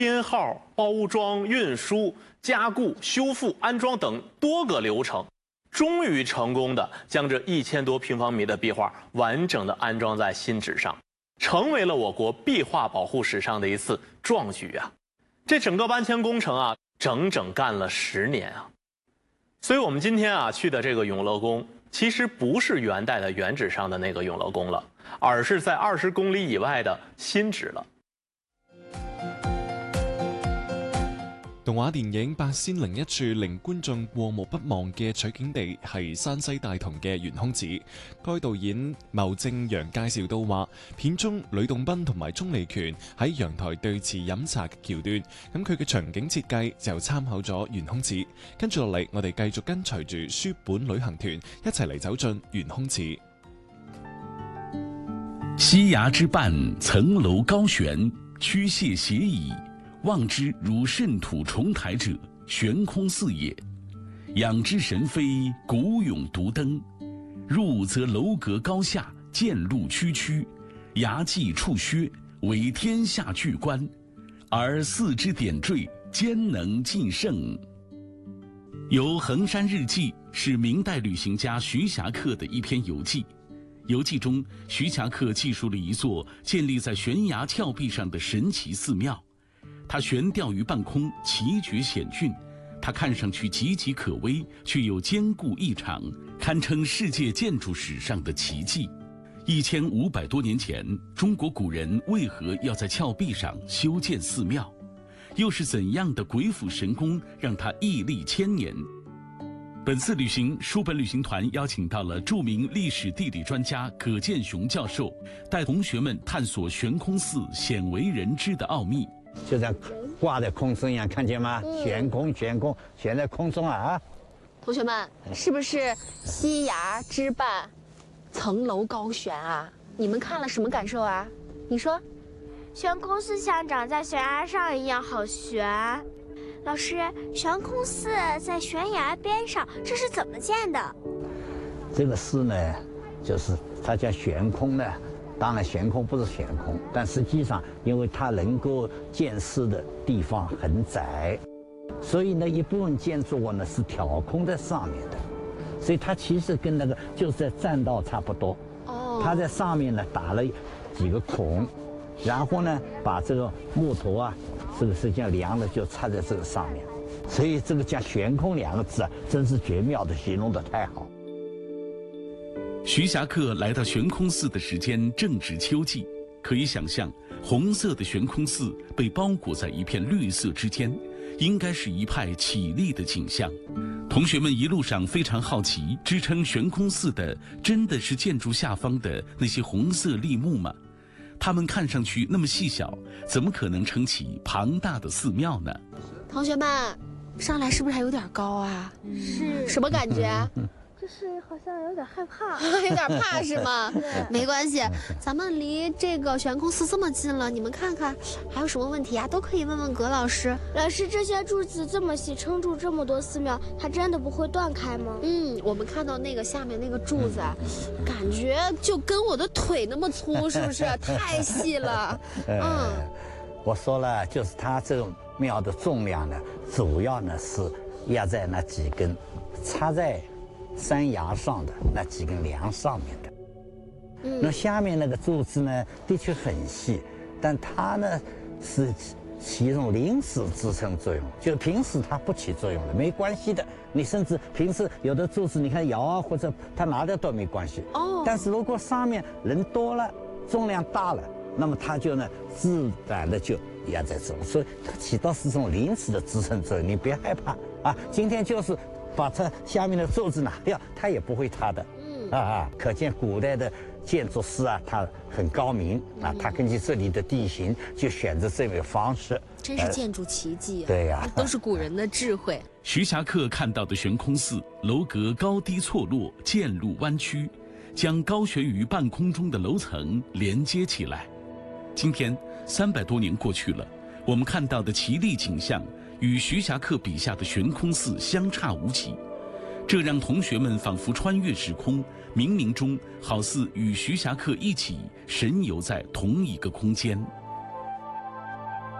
编号、包装、运输、加固、修复、安装等多个流程，终于成功的将这1000多平方米的壁画完整的安装在新址上，成为了我国壁画保护史上的一次壮举啊！这整个搬迁工程啊，整整干了10年啊！所以我们今天啊去的这个永乐宫，其实不是元代的原址上的那个永乐宫了，而是在20公里以外的新址了。 動畫電影《八仙嶺一處》令觀眾過目不忘嘅取景地係山西大同嘅懸空寺。該導演牟正陽介紹到話，片中呂洞賓同埋鍾離權喺陽台對峙飲茶嘅橋段，咁佢嘅場景設計就參考咗懸空寺。跟住落嚟，我哋繼續跟隨住書本旅行團一齊嚟走進懸空寺。 西崖之畔，層樓高懸，曲榭斜倚。望之如瘆土重台者，悬空寺也。仰之神飞，古甬独登。入则楼阁高下，渐路曲曲，崖际处削，为天下巨观。而四之点缀，兼能尽胜。由《衡山日记》是明代旅行家徐霞客的一篇游记。游记中，徐霞客记述了一座建立在悬崖峭壁上的神奇寺庙。它悬吊于半空，奇绝险峻。它看上去岌岌可危，却又坚固异常，堪称世界建筑史上的奇迹。1500多年前，中国古人为何要在峭壁上修建寺庙？又是怎样的鬼斧神工让它屹立1000年？本次旅行，书本旅行团邀请到了著名历史地理专家葛剑雄教授，带同学们探索悬空寺鲜为人知的奥秘。 就像挂在空中一样，看见吗？悬空，悬在空中啊！ 同学们，是不是西崖之畔，层楼高悬啊？你们看了什么感受啊？你说， 悬空寺像长在悬崖上一样，好悬。老师，悬空寺在悬崖边上，这是怎么建的？ 这个寺呢，就是它叫悬空呢。当然，悬空不是悬空，但实际上，因为它能够建寺的地方很窄，所以呢，一部分建筑物呢是挑空在上面的，所以它其实跟那个就是在栈道差不多。哦。它在上面呢打了几个孔，然后呢把这个木头啊，这个实际上梁的就插在这个上面，所以这个叫悬空2个字啊，真是绝妙的，形容得太好。 徐霞客来到悬空寺的时间正值秋季，可以想象，红色的悬空寺被包裹在一片绿色之间，应该是一派绮丽的景象。同学们一路上非常好奇，支撑悬空寺的真的是建筑下方的那些红色立木吗？它们看上去那么细小，怎么可能撑起庞大的寺庙呢？ 同学们，上来是不是还有点高啊？是。什么感觉？ 就是好像有点害怕， 有点怕是吗？没关系，咱们离这个悬空寺这么近了，你们看看还有什么问题啊？都可以问问葛老师。 老师，这些柱子这么细，撑住这么多寺庙，它真的不会断开吗？ 我们看到那个下面那个柱子，感觉就跟我的腿那么粗，是不是？太细了。 我说了，就是它这个庙的重量呢，主要呢是压在那几根插在山崖上的那几根梁上面的，那下面那个柱子呢，的确很细，但它呢是起一种临时支撑作用，就平时它不起作用的，没关系的。你甚至平时有的柱子，你看摇啊，或者它拿掉都没关系。但是如果上面人多了，重量大了，那么它就呢自然的就压在这，所以它起到是这种临时的支撑作用，你别害怕啊。今天就是把它下面的柱子拿掉，它也不会塌的。可见古代的建筑师啊，他很高明啊，他根据这里的地形就选择这个方式， 真是建筑奇迹啊！ 对呀， 都是古人的智慧。 徐霞客看到的悬空寺，楼阁高低错落，渐路弯曲，将高悬于半空中的楼层连接起来。今天300多年过去了，我们看到的奇丽景象与徐霞客笔下的悬空寺相差无几，这让同学们仿佛穿越时空，冥冥中好似与徐霞客一起神游在同一个空间。